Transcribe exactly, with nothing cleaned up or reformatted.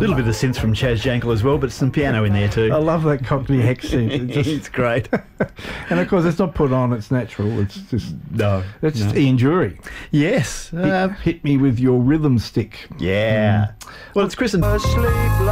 little bit of synth from Chaz Jankel as well, but some piano in there too. I love that Cockney accent. It just, It's great. and of course, it's not put on; it's natural. It's just No, that's no. just Ian Jury. Yes. Hit, Uh, hit me with your rhythm stick. yeah. Well, it's Chris and... Asleep